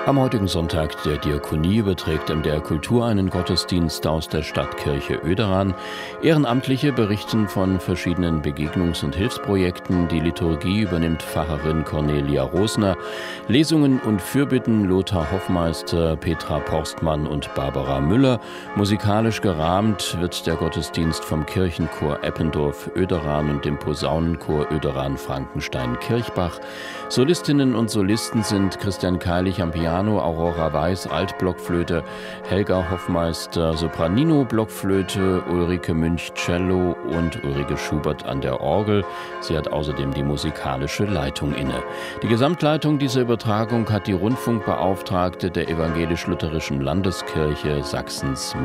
Am heutigen Sonntag der Diakonie überträgt MDR Kultur einen Gottesdienst aus der Stadtkirche Oederan. Ehrenamtliche berichten von verschiedenen Begegnungs- und Hilfsprojekten. Die Liturgie übernimmt Pfarrerin Cornelia Rosner. Lesungen und Fürbitten Lothar Hoffmeister, Petra Porstmann und Barbara Müller. Musikalisch gerahmt wird der Gottesdienst vom Kirchenchor Eppendorf Oederan und dem Posaunenchor Oederan Frankenstein-Kirchbach. Solistinnen und Solisten sind Christian Keilich am Piano, Aurora Weiß Altblockflöte, Helga Hoffmeister Sopranino Blockflöte, Ulrike Münch Cello und Ulrike Schubert an der Orgel. Sie hat außerdem die musikalische Leitung inne. Die Gesamtleitung dieser Übertragung hat die Rundfunkbeauftragte der Evangelisch-Lutherischen Landeskirche Sachsens